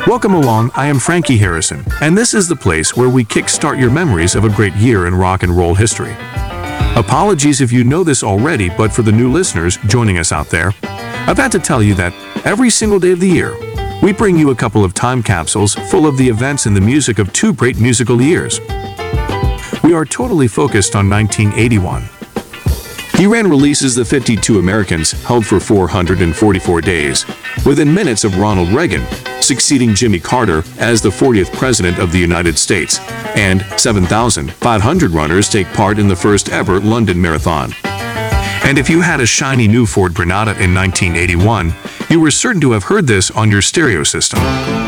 Welcome along, I am Frankie Harrison, and this is the place where we kickstart your memories of a great year in rock and roll history. Apologies if you know this already, but for the new listeners joining us out there, I've had to tell you that every single day of the year, we bring you a couple of time capsules full of the events and the music of two great musical years. We are totally focused on 1981. He-Ran releases the 52 Americans held for 444 days, within minutes of Ronald Reagan, succeeding Jimmy Carter as the 40th President of the United States, and 7,500 runners take part in the first ever London Marathon. And if you had a shiny new Ford Granada in 1981, you were certain to have heard this on your stereo system.